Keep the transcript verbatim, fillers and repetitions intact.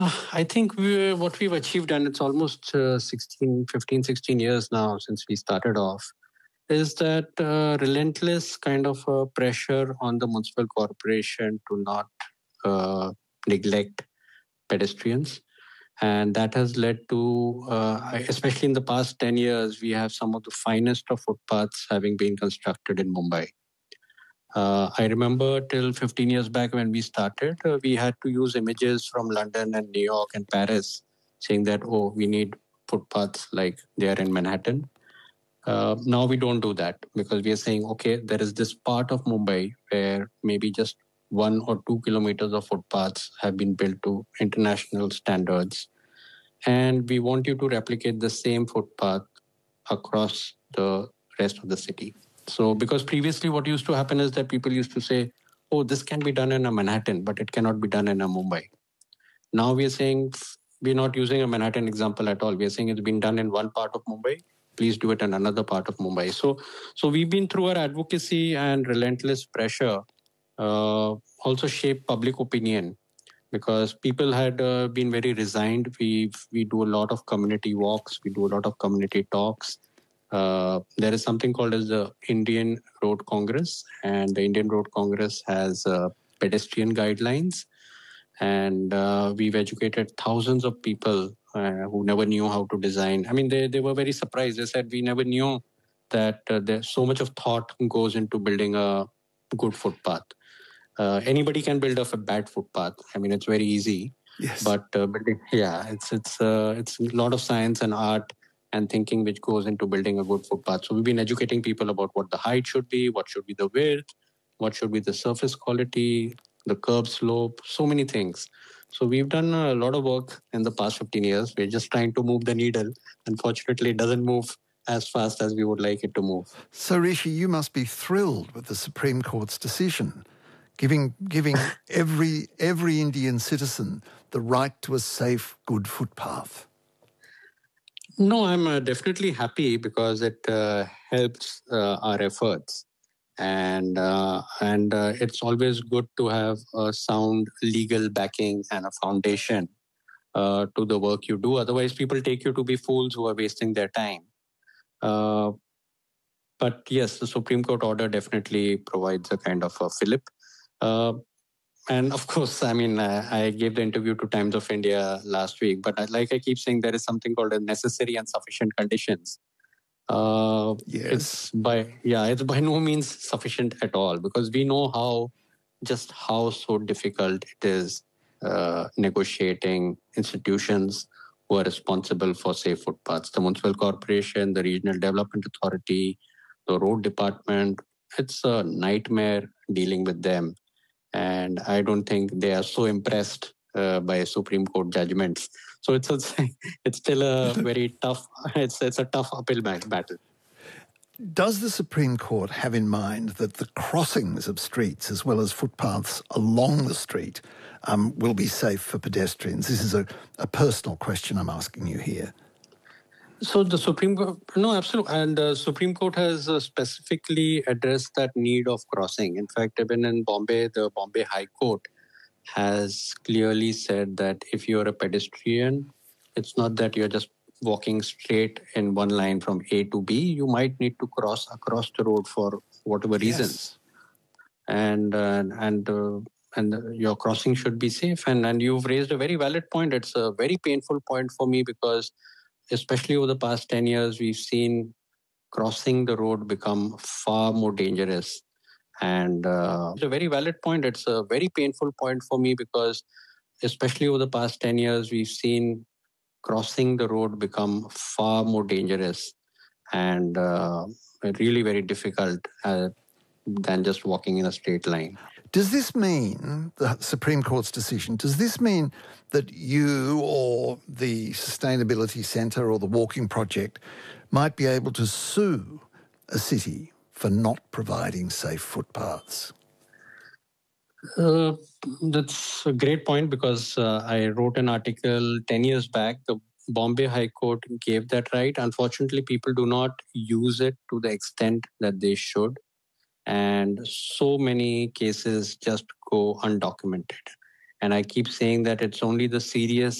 I think we, what we've achieved, and it's almost uh, sixteen, fifteen, sixteen years now since we started off, is that uh, relentless kind of uh, pressure on the municipal corporation to not uh, neglect pedestrians. And that has led to, uh, especially in the past ten years, we have some of the finest of footpaths having been constructed in Mumbai. Uh, I remember till fifteen years back when we started, uh, we had to use images from London and New York and Paris saying that, oh, we need footpaths like they are in Manhattan. Uh, now we don't do that because we are saying, okay, there is this part of Mumbai where maybe just one or two kilometers of footpaths have been built to international standards. And we want you to replicate the same footpath across the rest of the city. So, because previously what used to happen is that people used to say, oh, this can be done in a Manhattan, but it cannot be done in a Mumbai. Now we are saying, we're not using a Manhattan example at all. We are saying it's been done in one part of Mumbai. Please do it in another part of Mumbai. So, so we've been through our advocacy and relentless pressure, uh, also shaped public opinion because people had uh, been very resigned. We we do a lot of community walks. We do a lot of community talks. Uh, there is something called as the Indian Road Congress, and the Indian Road Congress has uh, pedestrian guidelines. And uh, we've educated thousands of people uh, who never knew how to design. I mean, they, they were very surprised. They said, we never knew that uh, there's so much of thought goes into building a good footpath. Uh, anybody can build a bad footpath. I mean, it's very easy. Yes. But uh, building, yeah, it's it's uh, it's a lot of science and art and thinking which goes into building a good footpath. So we've been educating people about what the height should be, what should be the width, what should be the surface quality, the curb slope, so many things. So we've done a lot of work in the past fifteen years. We're just trying to move the needle. Unfortunately, it doesn't move as fast as we would like it to move. So, Rishi, you must be thrilled with the Supreme Court's decision, giving giving every every Indian citizen the right to a safe, good footpath. No, I'm uh, definitely happy because it uh, helps uh, our efforts. And uh, and uh, it's always good to have a sound legal backing and a foundation uh, to the work you do. Otherwise, people take you to be fools who are wasting their time. Uh, but yes, the Supreme Court order definitely provides a kind of a fillip. Uh, and of course, I mean, uh, I gave the interview to Times of India last week, but I, like I keep saying, there is something called a necessary and sufficient conditions. Uh, yes. It's by yeah, it's by no means sufficient at all because we know how just how so difficult it is uh, negotiating institutions who are responsible for safe footpaths. The municipal corporation, the regional development authority, the road department. It's a nightmare dealing with them, and I don't think they are so impressed uh, by Supreme Court judgments. So it's a, it's still a very tough. It's it's a tough uphill battle. Does the Supreme Court have in mind that the crossings of streets as well as footpaths along the street um, will be safe for pedestrians? This is a, a personal question I'm asking you here. So the Supreme Court, no, absolutely. And the Supreme Court has uh, specifically addressed that need of crossing. In fact, even in Bombay, the Bombay High Court has clearly said that if you're a pedestrian, it's not that you're just walking straight in one line from A to B. You might need to cross across the road for whatever yes. reasons. And uh, and uh, and uh, your crossing should be safe. And, and you've raised a very valid point. It's a very painful point for me because especially over the past ten years, we've seen crossing the road become far more dangerous. And uh, it's a very valid point. It's a very painful point for me because especially over the past ten years, we've seen crossing the road become far more dangerous and uh, really very difficult uh, than just walking in a straight line. Does this mean, the Supreme Court's decision, does this mean that you or the Sustainability Centre or the Walking Project might be able to sue a city for not providing safe footpaths? Uh, that's a great point because uh, I wrote an article ten years back. The Bombay High Court gave that right. Unfortunately, people do not use it to the extent that they should. And so many cases just go undocumented. And I keep saying that it's only the serious